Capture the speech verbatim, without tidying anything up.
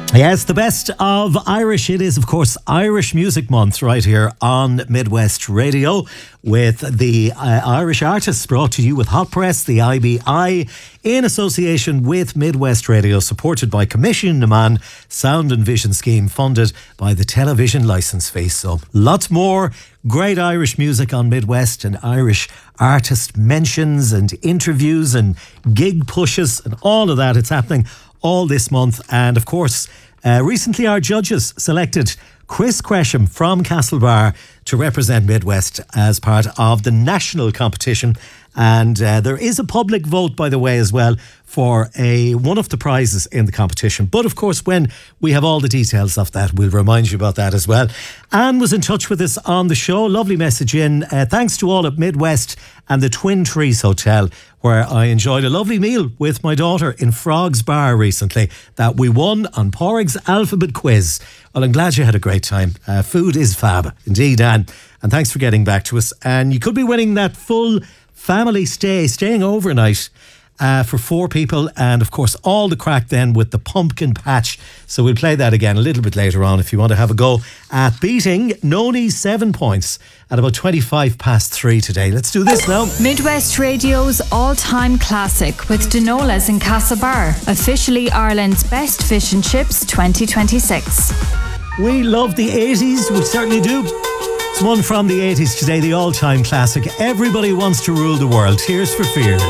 Yes, the best of Irish. It is, of course, Irish Music Month right here on Midwest Radio with the uh, Irish artists, brought to you with Hot Press, the I B I, in association with Midwest Radio, supported by Commission Naman Sound and Vision Scheme, funded by the Television Licence Fee. So lots more great Irish music on Midwest, and Irish artist mentions and interviews and gig pushes and all of that. It's happening all this month. And of course, uh, recently our judges selected Chris Gresham from Castlebar to represent Midwest as part of the national competition. And uh, there is a public vote, by the way, as well, for a one of the prizes in the competition. But of course, when we have all the details of that, we'll remind you about that as well. Anne was in touch with us on the show. Lovely message in. Uh, thanks to all at Midwest and the Twin Trees Hotel, where I enjoyed a lovely meal with my daughter in Frog's Bar recently that we won on Porrick's Alphabet Quiz. Well, I'm glad you had a great time. Uh, food is fab. Indeed, Anne. And thanks for getting back to us. And you could be winning that full family stay, staying overnight uh, for four people, and of course all the crack then with the pumpkin patch. So we'll play that again a little bit later on if you want to have a go at beating Noni's seven points at about twenty-five past three today. Let's do this now. Midwest Radio's all-time classic with Denola's in Castlebar, officially Ireland's best fish and chips twenty twenty-six. We love the eighties, we certainly do. It's one from the eighties today, the all-time classic. Everybody Wants to Rule the World. Tears for Fears.